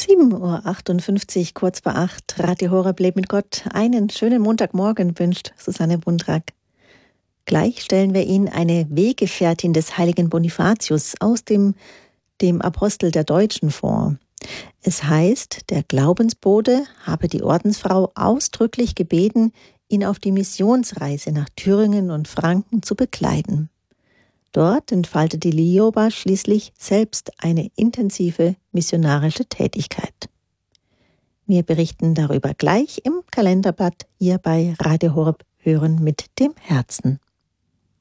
7:58 Uhr, kurz vor 8, Radio Horeb lebt mit Gott. Einen schönen Montagmorgen wünscht Susanne Bundrack. Gleich stellen wir Ihnen eine Weggefährtin des heiligen Bonifatius aus dem Apostel der Deutschen vor. Es heißt, der Glaubensbote habe die Ordensfrau ausdrücklich gebeten, ihn auf die Missionsreise nach Thüringen und Franken zu begleiten. Dort entfaltete Lioba schließlich selbst eine intensive missionarische Tätigkeit. Wir berichten darüber gleich im Kalenderblatt hier bei Radio Horeb Hören mit dem Herzen.